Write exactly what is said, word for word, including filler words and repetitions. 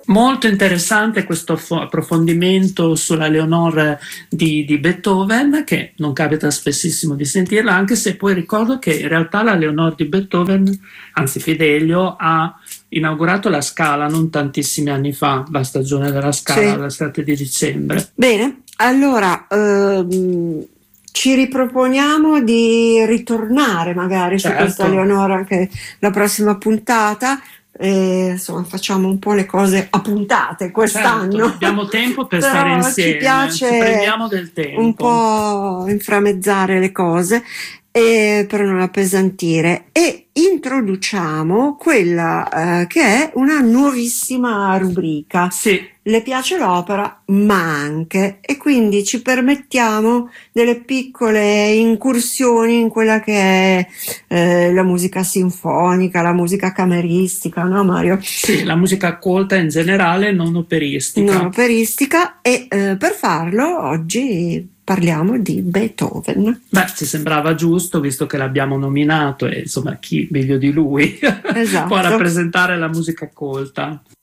Molto interessante questo fo- approfondimento sulla Leonore di, di Beethoven, che non capita spessissimo di sentirla, anche se poi ricordo che in realtà la Leonore di Beethoven, anzi Fidelio, ha inaugurato la Scala non tantissimi anni fa, la stagione della Scala, Sì. l'estate di dicembre. Bene, allora ehm, ci riproponiamo di ritornare magari su questa Certo, Leonora anche la prossima puntata. E, insomma, facciamo un po' le cose a puntate certo, quest'anno, abbiamo tempo per stare però ci insieme, ci piace prendiamo del un tempo. po' inframmezzare le cose e per non appesantire, e introduciamo quella eh, che è una nuovissima rubrica. Sì. Le piace l'opera, ma anche, e quindi ci permettiamo delle piccole incursioni in quella che è eh, la musica sinfonica, la musica cameristica, no Mario? Sì, la musica colta in generale, non operistica. Non operistica, e eh, per farlo oggi parliamo di Beethoven. Beh, ci sembrava giusto, visto che l'abbiamo nominato, e insomma, chi meglio di lui Esatto. può rappresentare la musica colta.